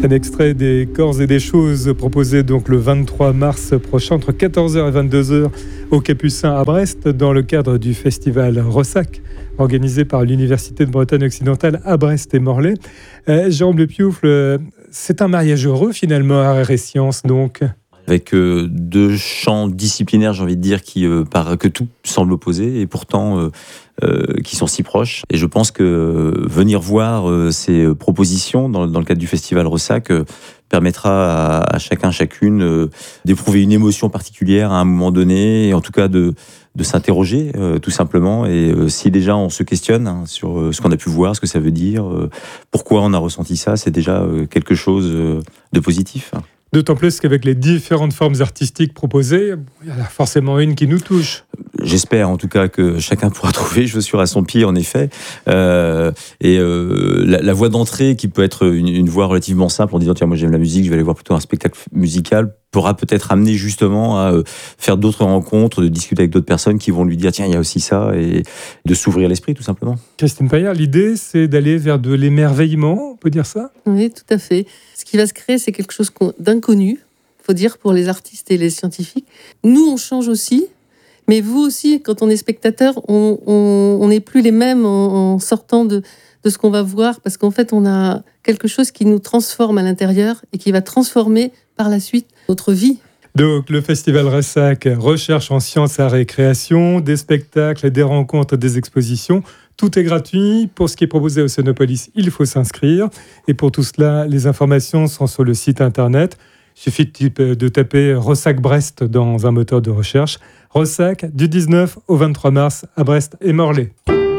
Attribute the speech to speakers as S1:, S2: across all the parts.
S1: Un extrait des Corps et des choses proposé donc le 23 mars prochain entre 14h et 22h au Capucin à Brest dans le cadre du festival Ressac organisé par l'Université de Bretagne occidentale à Brest et Morlaix. Jérôme Le Pioufle, c'est un mariage heureux finalement, art et sciences donc.
S2: Avec deux champs disciplinaires, j'ai envie de dire, que tout semble opposer et pourtant qui sont si proches. Et je pense que venir voir ces propositions dans le cadre du festival Ressac permettra à chacun, chacune d'éprouver une émotion particulière à un moment donné, et en tout cas de s'interroger tout simplement. Et si déjà on se questionne sur ce qu'on a pu voir, ce que ça veut dire, pourquoi on a ressenti ça, c'est déjà quelque chose de positif.
S1: D'autant plus qu'avec les différentes formes artistiques proposées, il y en a forcément une qui nous touche.
S2: J'espère en tout cas que chacun pourra trouver chaussure à son pied, en effet. La voie d'entrée, qui peut être une voie relativement simple, en disant tiens, moi j'aime la musique, je vais aller voir plutôt un spectacle musical, pourra peut-être amener justement à faire d'autres rencontres, de discuter avec d'autres personnes qui vont lui dire tiens, il y a aussi ça, et de s'ouvrir l'esprit tout simplement.
S1: Christine Paillard, l'idée c'est d'aller vers de l'émerveillement, on peut dire ça ?
S3: Oui, tout à fait. Ce qui va se créer, c'est quelque chose d'inconnu, il faut dire, pour les artistes et les scientifiques. Nous, on change aussi, mais vous aussi, quand on est spectateur, on n'est plus les mêmes en sortant de ce qu'on va voir, parce qu'en fait, on a quelque chose qui nous transforme à l'intérieur et qui va transformer par la suite notre vie.
S1: Donc, le Festival Ressac, recherche en sciences, arts et création, des spectacles, des rencontres, des expositions. Tout est gratuit. Pour ce qui est proposé au Sonopolis, il faut s'inscrire. Et pour tout cela, les informations sont sur le site internet. Il suffit de taper Ressac Brest dans un moteur de recherche. Ressac, du 19 au 23 mars à Brest et Morlaix.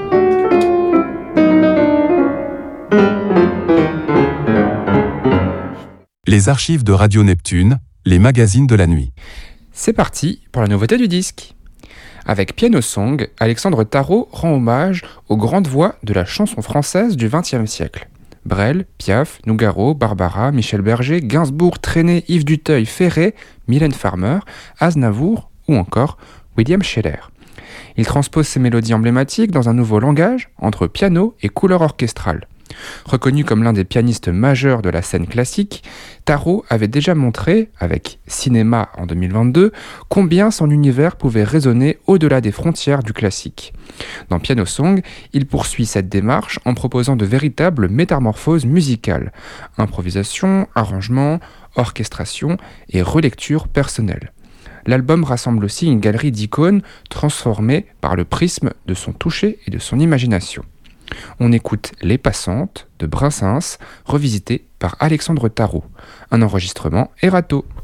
S4: Les archives de Radio Neptune, les magazines de la nuit.
S5: C'est parti pour la nouveauté du disque. Avec Piano Song, Alexandre Tarot rend hommage aux grandes voix de la chanson française du XXe siècle. Brel, Piaf, Nougaro, Barbara, Michel Berger, Gainsbourg, Trenet, Yves Duteuil, Ferré, Mylène Farmer, Aznavour ou encore William Scheller. Il transpose ces mélodies emblématiques dans un nouveau langage entre piano et couleur orchestrale. Reconnu comme l'un des pianistes majeurs de la scène classique, Tarot avait déjà montré, avec Cinéma en 2022, combien son univers pouvait résonner au-delà des frontières du classique. Dans Piano Song, il poursuit cette démarche en proposant de véritables métamorphoses musicales, improvisation, arrangement, orchestration et relecture personnelle. L'album rassemble aussi une galerie d'icônes transformées par le prisme de son toucher et de son imagination. On écoute Les Passantes de Brassens, revisité par Alexandre Tarot. Un enregistrement Erato.